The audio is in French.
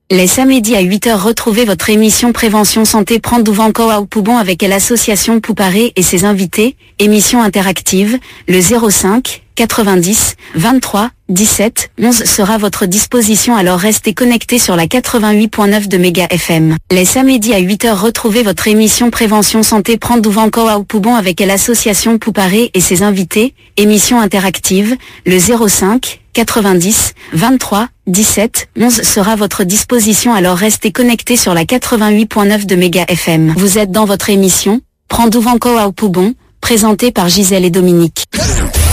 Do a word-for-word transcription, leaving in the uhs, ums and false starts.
Les samedis à huit heures, retrouvez votre émission Prévention Santé Prandouvanko à Poubon avec l'association Pouparé et ses invités, émission interactive, le zéro cinq, quatre-vingt-dix, vingt-trois, dix-sept, onze sera à votre disposition, alors restez connectés sur la quatre-vingt-huit point neuf de Méga F M. Les samedis à huit heures, retrouvez votre émission Prévention Santé Prandouvanko à Poubon avec l'association Pouparé et ses invités, émission interactive, le zéro cinq, quatre-vingt-dix, vingt-trois, dix-sept, onze sera à votre disposition, alors restez connectés sur la quatre-vingt-huit point neuf de Méga F M. Vous êtes dans votre émission Prandouvanko à Poubon, présentée par Gisèle et Dominique.